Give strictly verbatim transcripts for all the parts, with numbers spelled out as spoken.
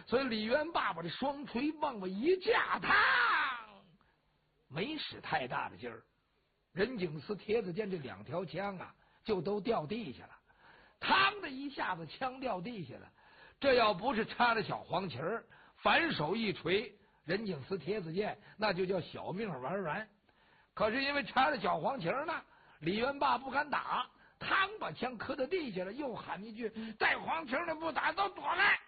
所以李元霸把这双锤往外一架，嘡，没使太大的劲儿。任景思、铁子坚这两条枪啊，就都掉地下了。嘡的一下子，枪掉地下了。这要不是插着小黄旗儿，反手一锤，任景思、铁子坚那就叫小命玩完。可是因为插着小黄旗儿呢，李元霸不敢打，嘡把枪磕到地下了，又喊一句：“带黄旗的不打，都躲来！”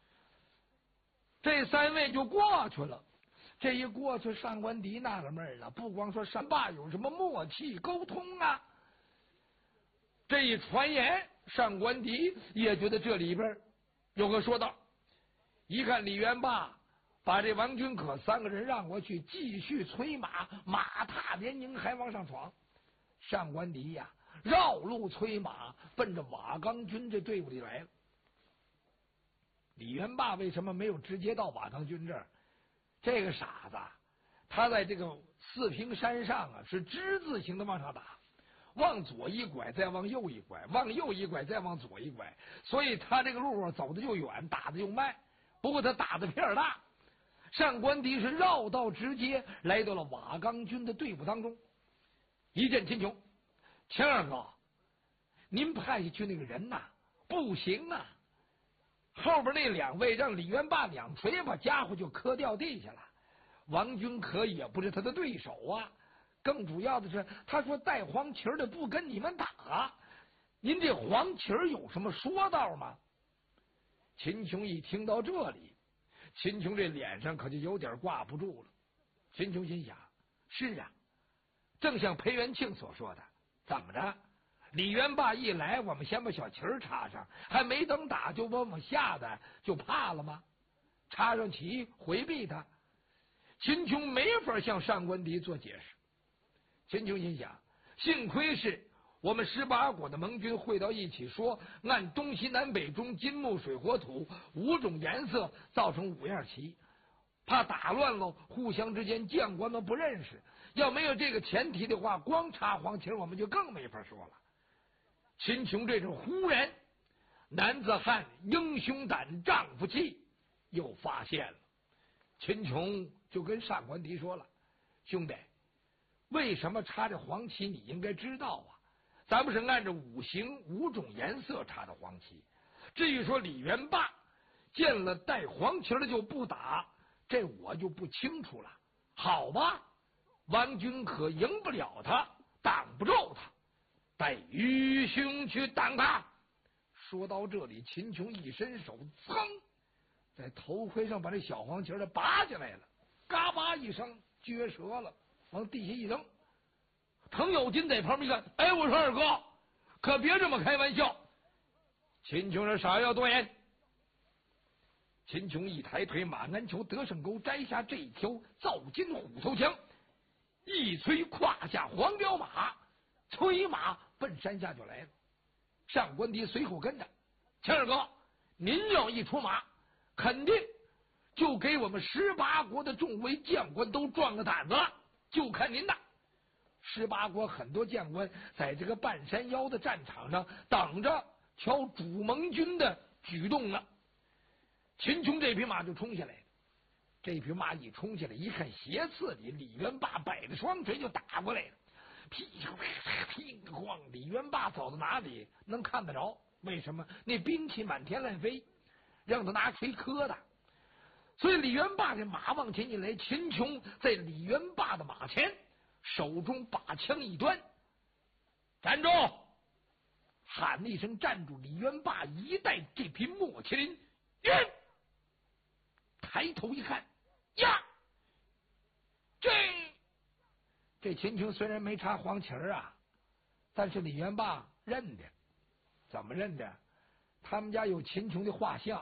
这三位就过去了。这一过去，上官迪纳了闷了，不光说山霸有什么默契沟通啊，这一传言，上官迪也觉得这里边有个说道。一看李元霸把这王君可三个人让过去，继续催马，马踏连营还往上闯。上官迪呀，绕路催马，奔着瓦岗军这队伍里来了。李元霸为什么没有直接到瓦岗军这儿？这个傻子，他在这个四平山上啊，是之字形的往上打，往左一拐，再往右一拐，往右一拐，再往左一拐，所以他这个路走的就远，打的就慢。不过他打的片儿大。上官迪是绕道直接来到了瓦岗军的队伍当中，一见秦琼，秦二哥，您派下去那个人呐，不行啊！后边那两位让李元霸两锤把家伙就磕掉地下了，王君可也不是他的对手啊。更主要的是，他说带黄旗的不跟你们打，您这黄旗有什么说道吗？秦琼一听到这里，秦琼这脸上可就有点挂不住了。秦琼心想：是啊，正像裴元庆所说的，怎么着？李元霸一来，我们先把小旗儿插上，还没等打就把我们吓得就怕了吗？插上旗回避他，秦琼没法向上官迪做解释。秦琼心想，幸亏是我们十八国的盟军汇到一起，说按东西南北中金木水火土五种颜色造成五样旗，怕打乱了互相之间将官们不认识。要没有这个前提的话，光插黄旗我们就更没法说了。秦琼这种忽然男子汉英雄胆丈夫气又发现了。秦琼就跟上官迪说了：兄弟，为什么插着黄旗你应该知道啊，咱们是按照五行五种颜色插的黄旗。至于说李元霸见了带黄旗的就不打，这我就不清楚了。好吧，王君可赢不了他，挡不住他，带愚兄去挡他。说到这里，秦琼一伸手，噌，在头盔上把这小黄旗的拔下来了，嘎巴一声撅折了，往地下一扔。滕有金在旁边一看，哎，我说二哥，可别这么开玩笑。秦琼说：少要多言。秦琼一抬腿，马鞍裘得胜钩摘下这条造金虎头枪，一催胯下黄骠马，催马奔山下就来了。上官迪随后跟着。秦二哥，您要一出马，肯定就给我们十八国的众位将官都壮了胆子了，就看您的。十八国很多将官在这个半山腰的战场上等着瞧主盟军的举动呢。秦琼这匹马就冲下来了，这匹马一冲下来，一看斜刺里，李元霸摆着双锤就打过来了，噼噼咣，李元霸走到哪里能看得着？为什么？那兵器满天乱飞，让他拿锤磕的。所以李元霸这马往前一来，秦琼在李元霸的马前，手中把枪一端，站住！喊了一声站住，李元霸一带这匹莫麒麟，晕！抬头一看，呀，这这秦琼虽然没插黄旗儿啊，但是李元霸认的。怎么认的？他们家有秦琼的画像。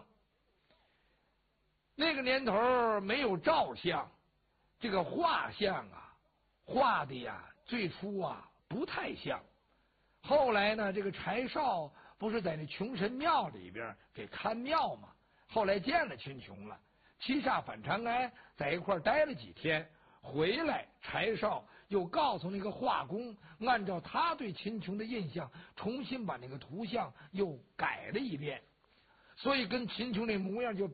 那个年头没有照相，这个画像啊，画的呀，最初啊不太像。后来呢，这个柴少不是在那穷神庙里边给看庙吗？后来见了秦琼了，七煞反长安，在一块待了几天，回来柴少又告诉那个画工，按照他对秦琼的印象，重新把那个图像又改了一遍，所以跟秦琼那模样就